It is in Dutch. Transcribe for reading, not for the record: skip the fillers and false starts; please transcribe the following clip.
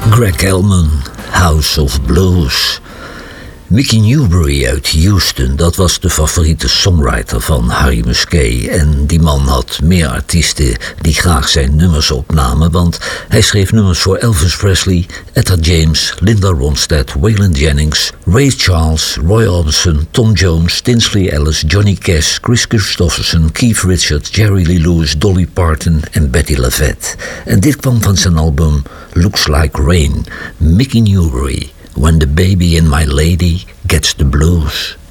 Greg Elman, House of Blues. Mickey Newbury uit Houston, dat was de favoriete songwriter van Harry Musquet. En die man had meer artiesten die graag zijn nummers opnamen, want hij schreef nummers voor Elvis Presley, Etta James, Linda Ronstadt, Waylon Jennings, Ray Charles, Roy Orbison, Tom Jones, Tinsley Ellis, Johnny Cash, Chris Christopherson, Keith Richards, Jerry Lee Lewis, Dolly Parton en Betty LaVette. En dit kwam van zijn album Looks Like Rain, Mickey Newbury. When the baby in my lady gets the blues.